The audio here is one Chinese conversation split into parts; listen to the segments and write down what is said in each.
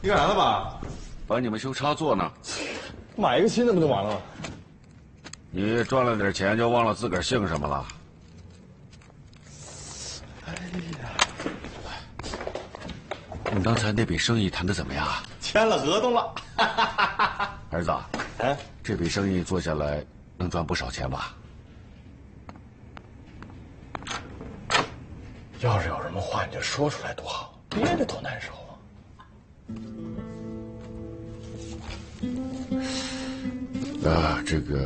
你干啥呢，爸？ 帮你们修插座呢。 买一个新的不就完了吗？ 你赚了点钱就忘了自个儿姓什么了？ 哎呀， 你刚才那笔生意谈得怎么样？ 签了合同了。 儿子， 哎， 这笔生意做下来能赚不少钱吧？ 要是有什么话你就说出来多好，憋着多难受啊！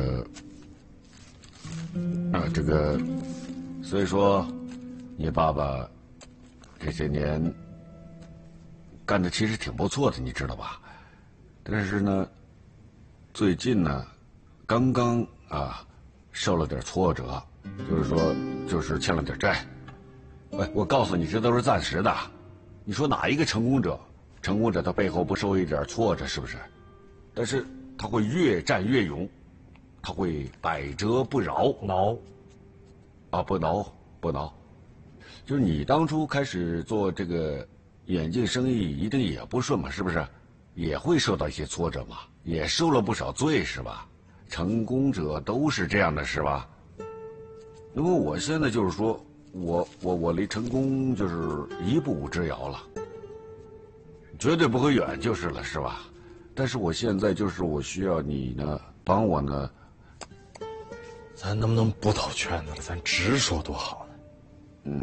这个，所以说，你爸爸这些年干的其实挺不错的，你知道吧？但是呢，最近呢，刚刚受了点挫折，就是欠了点债。喂，我告诉你，这都是暂时的。你说哪一个成功者他背后不受一点挫折，是不是？但是他会越战越勇，他会百折不挠。不挠。就是你当初开始做这个眼镜生意，一定也不顺嘛，是不是？也会受到一些挫折嘛，也受了不少罪，是吧？成功者都是这样的，是吧？那么我现在就是说。我离成功就是一步之遥了，绝对不会远就是了，是吧？但是我现在就是我需要你呢，帮我呢。 咱能不能不兜圈子了？咱直说多好呢？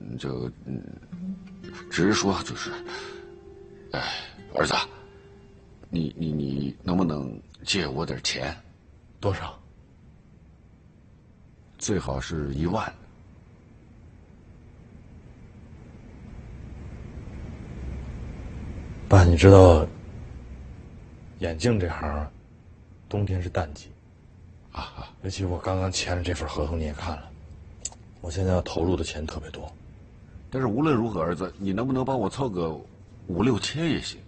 直说就是，儿子，你能不能借我点钱？ 多少？ 最好是1万。 爸，你知道，眼镜这行，冬天是淡季，尤其我刚刚签了这份合同，你也看了，我现在要投入的钱特别多。 但是无论如何，儿子，你能不能帮我凑个5、6千也行？